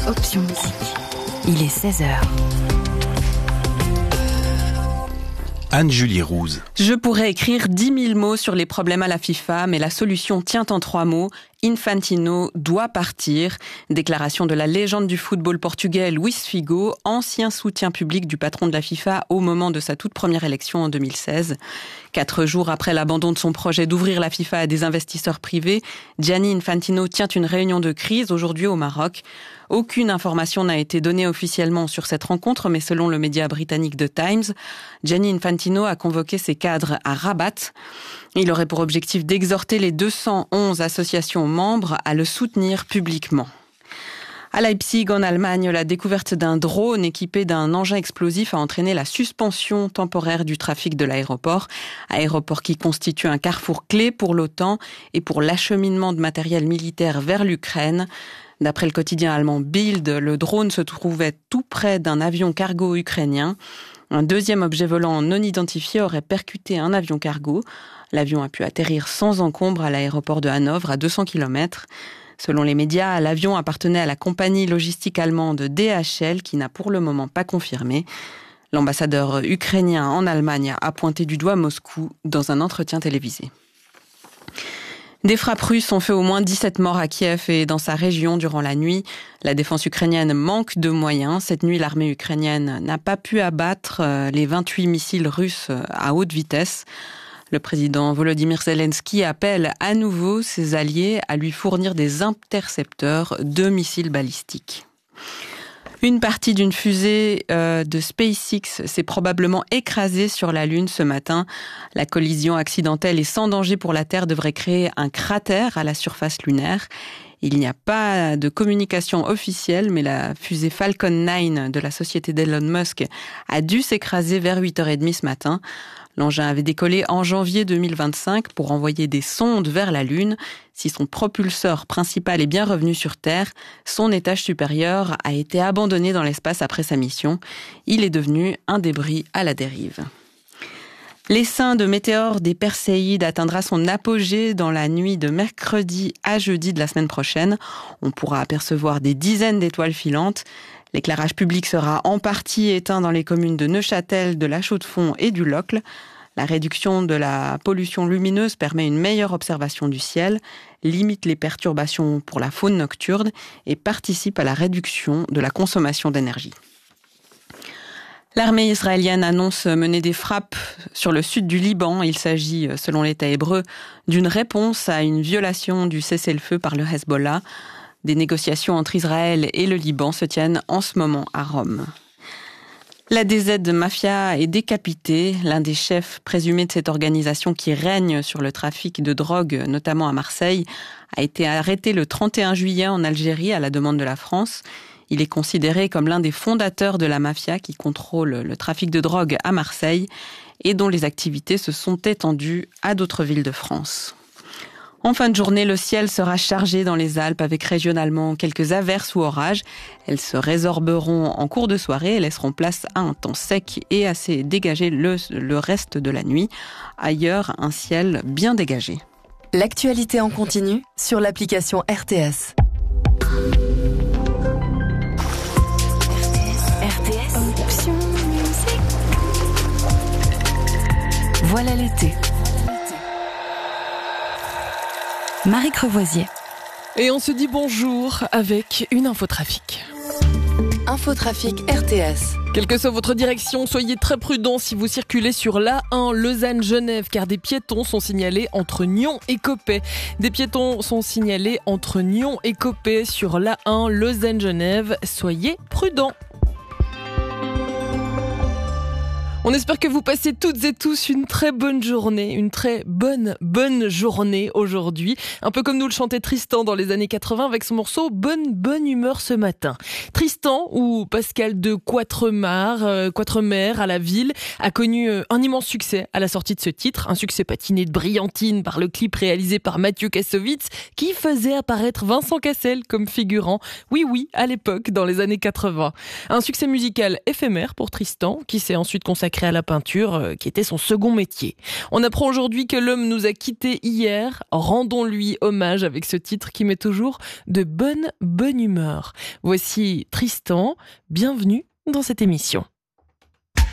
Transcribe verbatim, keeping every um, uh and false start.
Option musique. Il est seize heures. Anne-Julie Rouse. Je pourrais écrire dix mille mots sur les problèmes à la FIFA, mais la solution tient en trois mots. Infantino doit partir. Déclaration de la légende du football portugais Luís Figo, ancien soutien public du patron de la FIFA au moment de sa toute première élection en deux mille seize. Quatre jours après l'abandon de son projet d'ouvrir la FIFA à des investisseurs privés, Gianni Infantino tient une réunion de crise aujourd'hui au Maroc. Aucune information n'a été donnée officiellement sur cette rencontre, mais selon le média britannique The Times, Gianni Infantino a convoqué ses cadres à Rabat. Il aurait pour objectif d'exhorter les deux cent onze associations membres à le soutenir publiquement. À Leipzig, en Allemagne, la découverte d'un drone équipé d'un engin explosif a entraîné la suspension temporaire du trafic de l'aéroport. Aéroport qui constitue un carrefour clé pour l'OTAN et pour l'acheminement de matériel militaire vers l'Ukraine. D'après le quotidien allemand Bild, le drone se trouvait tout près d'un avion cargo ukrainien. Un deuxième objet volant non identifié aurait percuté un avion cargo. L'avion a pu atterrir sans encombre à l'aéroport de Hanovre, à deux cents kilomètres. Selon les médias, l'avion appartenait à la compagnie logistique allemande D H L, qui n'a pour le moment pas confirmé. L'ambassadeur ukrainien en Allemagne a pointé du doigt Moscou dans un entretien télévisé. Des frappes russes ont fait au moins dix-sept morts à Kiev et dans sa région durant la nuit. La défense ukrainienne manque de moyens. Cette nuit, l'armée ukrainienne n'a pas pu abattre les vingt-huit missiles russes à haute vitesse. Le président Volodymyr Zelensky appelle à nouveau ses alliés à lui fournir des intercepteurs de missiles balistiques. Une partie d'une fusée euh, de SpaceX s'est probablement écrasée sur la Lune ce matin. La collision accidentelle et sans danger pour la Terre devrait créer un cratère à la surface lunaire. Il n'y a pas de communication officielle, mais la fusée Falcon neuf de la société d'Elon Musk a dû s'écraser vers huit heures trente ce matin. L'engin avait décollé en janvier deux mille vingt-cinq pour envoyer des sondes vers la Lune. Si son propulseur principal est bien revenu sur Terre, son étage supérieur a été abandonné dans l'espace après sa mission. Il est devenu un débris à la dérive. L'essaim de météores des Perséides atteindra son apogée dans la nuit de mercredi à jeudi de la semaine prochaine. On pourra apercevoir des dizaines d'étoiles filantes. L'éclairage public sera en partie éteint dans les communes de Neuchâtel, de La Chaux-de-Fonds et du Locle. La réduction de la pollution lumineuse permet une meilleure observation du ciel, limite les perturbations pour la faune nocturne et participe à la réduction de la consommation d'énergie. L'armée israélienne annonce mener des frappes sur le sud du Liban. Il s'agit, selon l'État hébreu, d'une réponse à une violation du cessez-le-feu par le Hezbollah. Des négociations entre Israël et le Liban se tiennent en ce moment à Rome. La D Z Mafia est décapitée. L'un des chefs présumés de cette organisation qui règne sur le trafic de drogue, notamment à Marseille, a été arrêté le trente et un juillet en Algérie à la demande de la France. Il est considéré comme l'un des fondateurs de la mafia qui contrôle le trafic de drogue à Marseille et dont les activités se sont étendues à d'autres villes de France. En fin de journée, le ciel sera chargé dans les Alpes avec régionalement quelques averses ou orages. Elles se résorberont en cours de soirée et laisseront place à un temps sec et assez dégagé le, le reste de la nuit. Ailleurs, un ciel bien dégagé. L'actualité en continu sur l'application R T S. R T S, option musique. Voilà l'été. Marie Crevoisier. Et on se dit bonjour avec une infotrafic. Infotrafic R T S. Quelle que soit votre direction, soyez très prudents si vous circulez sur l'A un Lausanne-Genève, car des piétons sont signalés entre Nyon et Coppet. Des piétons sont signalés entre Nyon et Coppet sur l'A un Lausanne-Genève. Soyez prudents. On espère que vous passez toutes et tous une très bonne journée, une très bonne, bonne journée aujourd'hui. Un peu comme nous le chantait Tristan dans les années quatre-vingts avec son morceau « Bonne, bonne humeur ce matin ». Tristan, ou Pascal de Quatremer, euh, Quatremer à la ville, a connu euh, un immense succès à la sortie de ce titre. Un succès patiné de brillantine par le clip réalisé par Mathieu Kassovitz qui faisait apparaître Vincent Cassel comme figurant. Oui, oui, à l'époque, dans les années quatre-vingts. Un succès musical éphémère pour Tristan qui s'est ensuite consacré consacré à la peinture, euh, qui était son second métier. On apprend aujourd'hui que l'homme nous a quittés hier. Rendons-lui hommage avec ce titre qui met toujours de bonne, bonne humeur. Voici Tristan. Bienvenue dans cette émission.